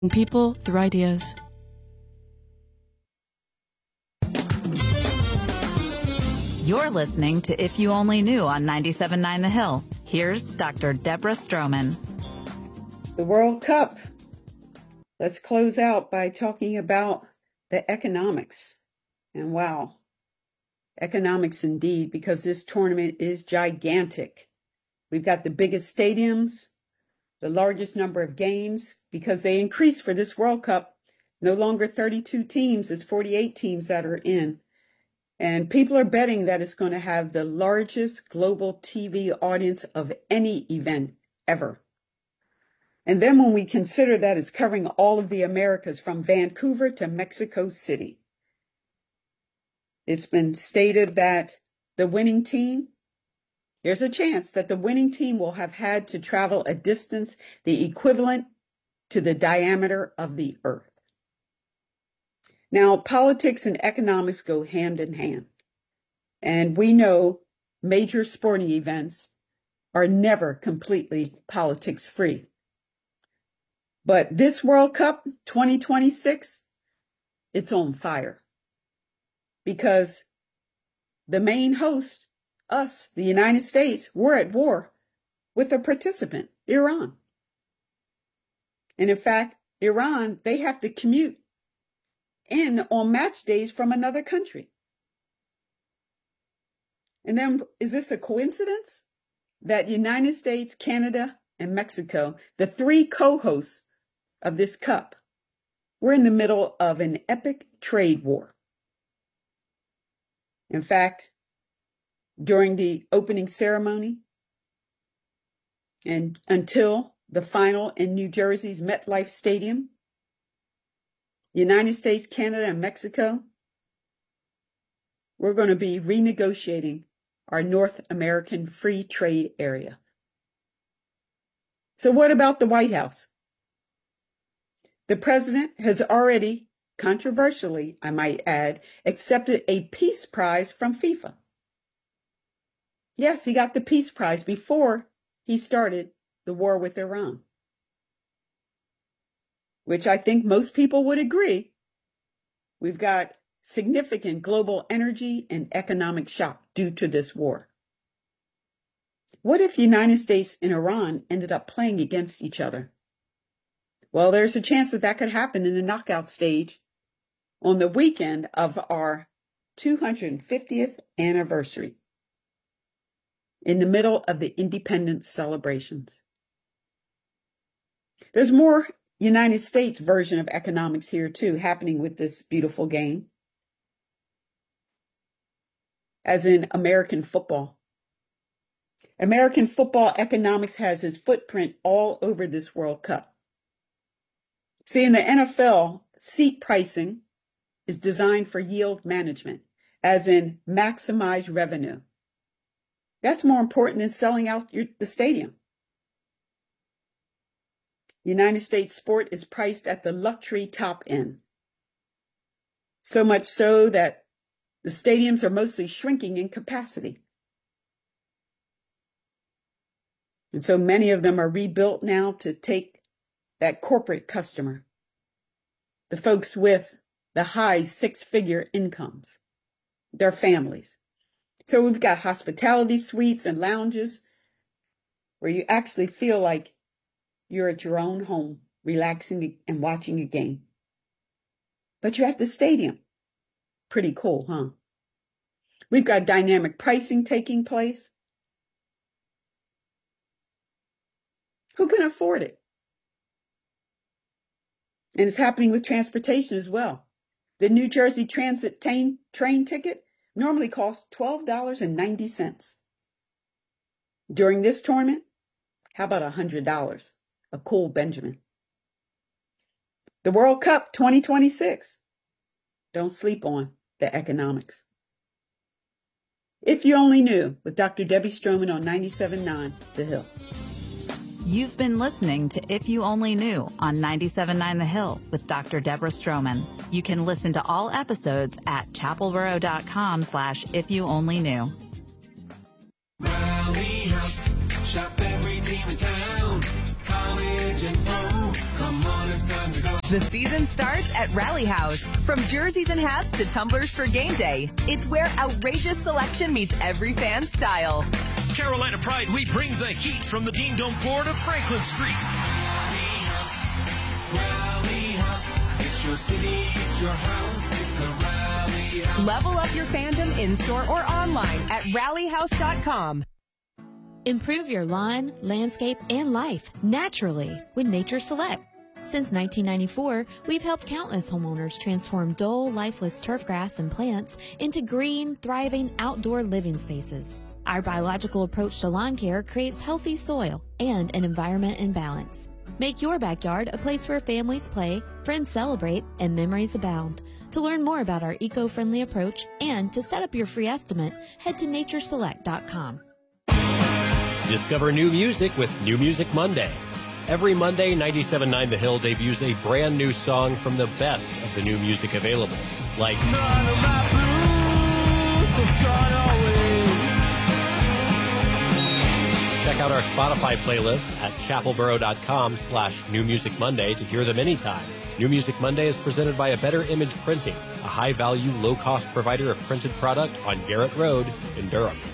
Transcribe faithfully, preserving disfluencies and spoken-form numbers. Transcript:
people through ideas. You're listening to If You Only Knew on ninety-seven point nine The Hill. Here's Doctor Deborah Stroman. The World Cup. Let's close out by talking about the economics. And wow, economics indeed, because this tournament is gigantic. We've got the biggest stadiums, the largest number of games, because they increased for this World Cup. No longer thirty-two teams, it's forty-eight teams that are in. And people are betting that it's going to have the largest global T V audience of any event ever. And then when we consider that it's covering all of the Americas from Vancouver to Mexico City, it's been stated that the winning team, there's a chance that the winning team will have had to travel a distance the equivalent to the diameter of the Earth. Now, politics and economics go hand in hand. And we know major sporting events are never completely politics free. But this World Cup twenty twenty-six, it's on fire. Because the main host, us, the United States, we're at war with a participant, Iran. And in fact, Iran, they have to commute in on match days from another country. And then, is this a coincidence that United States, Canada, and Mexico, the three co-hosts of this cup, we're in the middle of an epic trade war? In fact, during the opening ceremony and until the final in New Jersey's MetLife Stadium, United States, Canada, and Mexico, we're going to be renegotiating our North American free trade area. So what about the White House? The president has already, controversially, I might add, accepted a peace prize from FIFA. Yes, he got the peace prize before he started the war with Iran, which I think most people would agree. We've got significant global energy and economic shock due to this war. What if the United States and Iran ended up playing against each other? Well, there's a chance that that could happen in the knockout stage on the weekend of our two hundred fiftieth anniversary, in the middle of the independence celebrations. There's more United States version of economics here too, happening with this beautiful game, as in American football. American football economics has its footprint all over this World Cup. See, in the N F L, seat pricing is designed for yield management, as in maximize revenue. That's more important than selling out your, the stadium. United States sport is priced at the luxury top end. So much so that the stadiums are mostly shrinking in capacity. And so many of them are rebuilt now to take that corporate customer, the folks with the high six-figure incomes, their families. So we've got hospitality suites and lounges where you actually feel like you're at your own home, relaxing and watching a game. But you're at the stadium. Pretty cool, huh? We've got dynamic pricing taking place. Who can afford it? And it's happening with transportation as well. The New Jersey Transit train, train ticket normally costs twelve dollars and ninety cents. During this tournament, how about one hundred dollars? A cool Benjamin. The World Cup twenty twenty-six. Don't sleep on the economics. If You Only Knew, with Doctor Debbie Stroman on ninety-seven point nine The Hill. You've been listening to If You Only Knew on ninety-seven point nine The Hill with Doctor Deborah Stroman. You can listen to all episodes at chapelboro.com slash if you only knew. Rally House, shop every team in town, college and pro. Come on, it's time to go. The season starts at Rally House. From jerseys and hats to tumblers for game day, it's where outrageous selection meets every fan style. Carolina Pride, we bring the heat from the Dean Dome floor to Franklin Street. Rally House, Rally House. It's your city, it's your house, it's the Rally House. Level up your fandom in-store or online at rally house dot com. Improve your lawn, landscape, and life naturally with Nature Select. Since nineteen ninety-four, we've helped countless homeowners transform dull, lifeless turf grass and plants into green, thriving outdoor living spaces. Our biological approach to lawn care creates healthy soil and an environment in balance. Make your backyard a place where families play, friends celebrate, and memories abound. To learn more about our eco-friendly approach and to set up your free estimate, head to nature select dot com. Discover new music with New Music Monday. Every Monday, ninety-seven point nine The Hill debuts a brand new song from the best of the new music available, like None of my blues have gone away. Check out our Spotify playlist at chapelboro.com slash New Music Monday to hear them anytime. New Music Monday is presented by A Better Image Printing, a high-value, low-cost provider of printed product on Garrett Road in Durham.